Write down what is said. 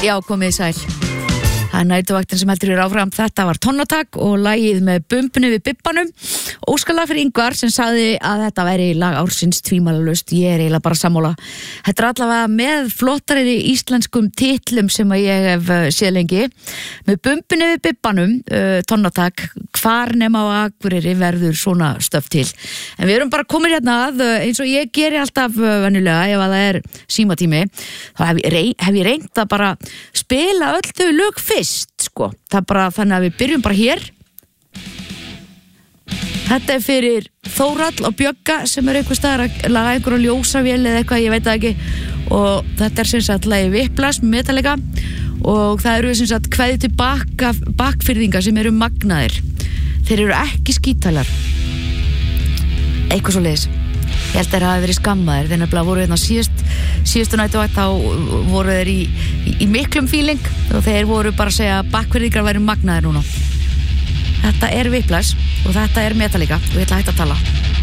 Já, komið sæl. Það næturvaktin sem heldur áfram. Þetta var Tonnatak og lagið með bumbunni við bibbanum. Óskalag fyrir Ingvar sem sagði að þetta væri lag ársins tvímælalaust. Ég eiginlega bara sammála. Þetta allavega með flottari íslenskum titlum sem að ég hef séð lengi. Með bumbunni við bibbanum, Tonnatak, hvar nema á Akureyri verður svona stöf til. En við erum bara komin hérna að, eins og ég geri alltaf venjulega ef að það er símatími, þá hef ég reynt að bara spila öll þau lög fyrst, sko. Það er bara þannig að við byrjum bara hér. Þetta er fyrir Þórhall og Bjögga sem er einhver staðar að laga einhverju ljósavél eða eitthvað, ég veit það ekki. Og þetta er sem sagt lagið Whiplash með Metallica og það eru sem sagt kveðið til bakfyrðinga sem eru magnaðir. Þeir eru ekki skítalar. Eitthvað svo leiðis. Ég held að þeir hafi verið skammaðir. Þeir nefnilega voru hérna síðustu næturvakt, þá voru þeir í miklum feeling og þeir voru bara að segja að bakfyrðingar væri magnaðir núna. Þetta er Whiplash og þetta er Metallica og ég ætla að hætta að tala.